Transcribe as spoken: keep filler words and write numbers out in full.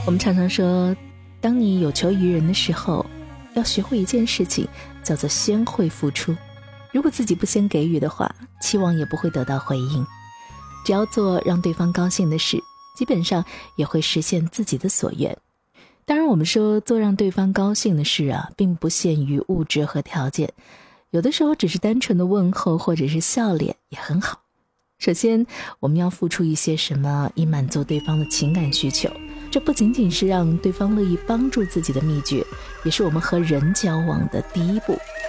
我们常常说，当你有求于人的时候，要学会一件事情，叫做先会付出。如果自己不先给予的话，期望也不会得到回应。只要做让对方高兴的事，基本上也会实现自己的所愿。当然我们说做让对方高兴的事啊，并不限于物质和条件，有的时候只是单纯的问候或者是笑脸也很好。首先我们要付出一些什么以满足对方的情感需求，这不仅仅是让对方乐意帮助自己的秘诀，也是我们和人交往的第一步。